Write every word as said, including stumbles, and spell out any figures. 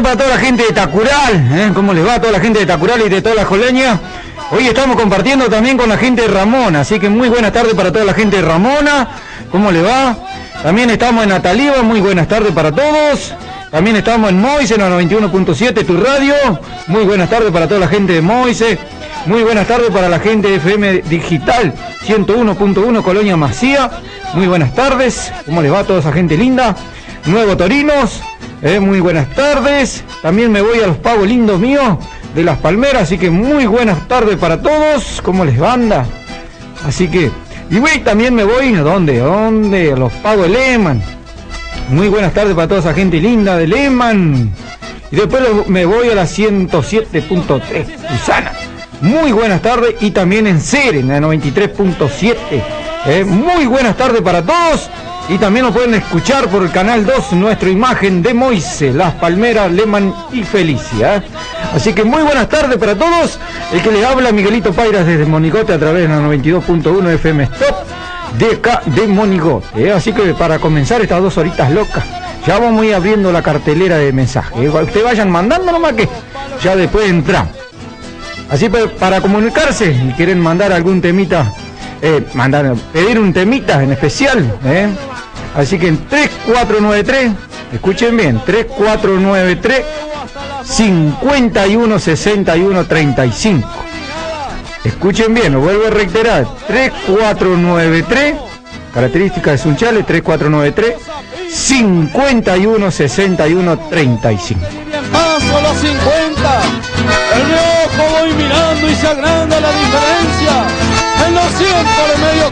para toda la gente de Tacural, ¿eh? ¿Cómo les va a toda la gente de Tacural y de toda la Joleña? Hoy estamos compartiendo también con la gente de Ramona, así que muy buenas tardes para toda la gente de Ramona. ¿Cómo le va? También estamos en Ataliva, muy buenas tardes para todos. También estamos en Moise, en la noventa y uno punto siete, tu radio. Muy buenas tardes para toda la gente de Moise. Muy buenas tardes para la gente de F M Digital, ciento uno punto uno, Colonia Macía. Muy buenas tardes. ¿Cómo les va a toda esa gente linda? Nuevo Torinos. Eh, muy buenas tardes. También me voy a los pavos lindos míos de Las Palmeras, así que muy buenas tardes para todos. ¿Cómo les va? Anda? Así que, y voy, también me voy, ¿a dónde? ¿A dónde? A los pavos de Lehman. Muy buenas tardes para toda esa gente linda de Lehman. Y después me voy a la ciento siete punto tres, Susana. Muy buenas tardes. Y también en Seren, en la noventa y tres punto siete. Eh, muy buenas tardes para todos. Y también nos pueden escuchar por el canal dos, nuestra imagen de Moise, Las Palmeras, Lehman y Felicia. Así que muy buenas tardes para todos. El que les habla, Miguelito Pairas desde Monigote a través de la noventa y dos punto uno F M Stop de acá de Monigote. Así que para comenzar estas dos horitas locas, ya vamos a ir abriendo la cartelera de mensajes. Ustedes vayan mandando nomás que ya después entramos. Así que para comunicarse y quieren mandar algún temita, eh, mandar, pedir un temita en especial, eh. Así que en tres cuatro nueve tres, escuchen bien, tres cuatro nueve tres, cincuenta y uno sesenta y uno treinta y cinco. Escuchen bien, lo vuelvo a reiterar, tres cuatro nueve tres, característica de Sunchales, tres cuatro nueve tres, cincuenta y uno sesenta y uno treinta y cinco. Paso los cincuenta, el ojo voy mirando y se agranda la diferencia. En los cien por el medio